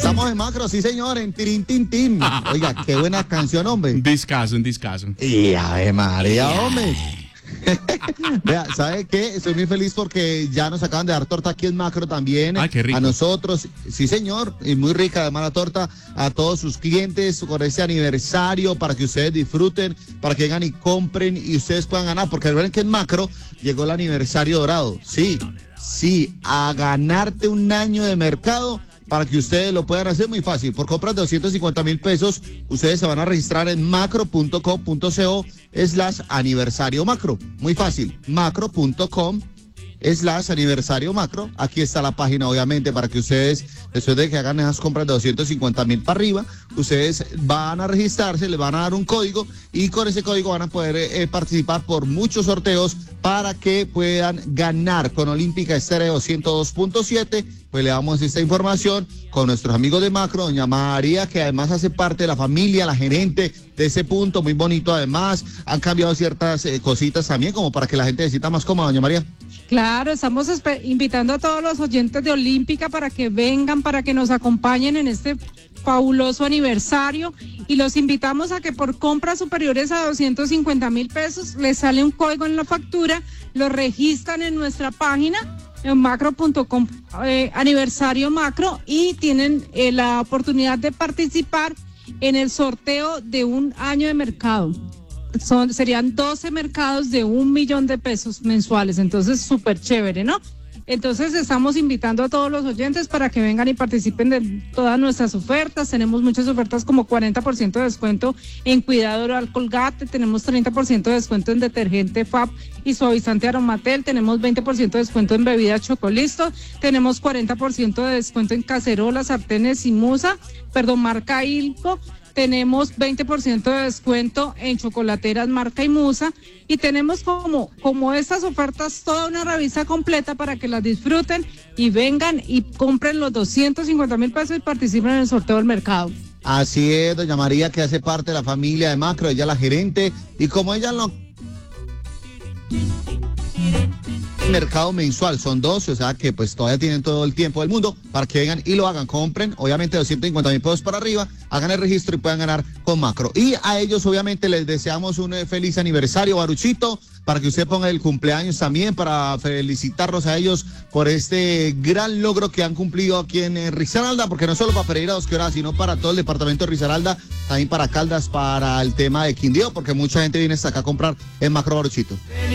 Estamos en Macro, sí señor, en Tirin Tin Tin. Oiga, qué buena canción, hombre. Un discazo. Y Ave María, hombre. Vea, ¿sabe qué? Estoy muy feliz porque ya nos acaban de dar torta aquí en Macro también. Ay, qué rico. A nosotros, sí señor, y muy rica además la torta, a todos sus clientes por este aniversario, para que ustedes disfruten, para que vengan y compren y ustedes puedan ganar, porque recuerden que en Macro llegó el aniversario dorado, sí, a ganarte un año de mercado. Para que ustedes lo puedan hacer muy fácil, por compras de 250.000 pesos, ustedes se van a registrar en macro.com.co/aniversario macro. Muy fácil, macro.com/aniversario macro. Aquí está la página, obviamente, para que ustedes, después de que hagan esas compras de 250.000 para arriba, ustedes van a registrarse, les van a dar un código y con ese código van a poder participar por muchos sorteos para que puedan ganar con Olímpica Estéreo 102.7. Pues le damos esta información con nuestros amigos de Macro, doña María, que además hace parte de la familia, la gerente de ese punto, muy bonito además. Han cambiado ciertas cositas también, como para que la gente se sienta más cómoda, doña María. Claro, estamos invitando a todos los oyentes de Olímpica para que vengan, para que nos acompañen en este fabuloso aniversario, y los invitamos a que por compras superiores a 250.000 pesos les sale un código en la factura, lo registran en nuestra página en macro.com, aniversario macro, y tienen la oportunidad de participar en el sorteo de un año de mercado. Serían 12 mercados de 1 millón de pesos mensuales, entonces súper chévere, ¿no? Entonces estamos invitando a todos los oyentes para que vengan y participen de todas nuestras ofertas. Tenemos muchas ofertas, como 40% de descuento en cuidado oral Colgate, tenemos 30% de descuento en detergente Fab y suavizante Aromatel, tenemos 20% de descuento en bebidas Chocolisto, tenemos 40% de descuento en cacerolas, sartenes y marca Ilco. Tenemos 20% de descuento en chocolateras marca Imusa, y tenemos como estas ofertas toda una revista completa para que las disfruten y vengan y compren los 250.000 pesos y participen en el sorteo del mercado. Así es, doña María, que hace parte de la familia de Macro, ella es la gerente, y como ella no... mercado mensual, son 12, o sea que pues todavía tienen todo el tiempo del mundo para que vengan y lo hagan, compren, obviamente 250.000 pesos para arriba, hagan el registro y puedan ganar con Macro. Y a ellos obviamente les deseamos un feliz aniversario, Baruchito, para que usted ponga el cumpleaños también, para felicitarlos a ellos por este gran logro que han cumplido aquí en Risaralda, porque no solo para Pereira Dos Quebradas, sino para todo el departamento de Risaralda, también para Caldas, para el tema de Quindío, porque mucha gente viene hasta acá a comprar en Macro, Baruchito.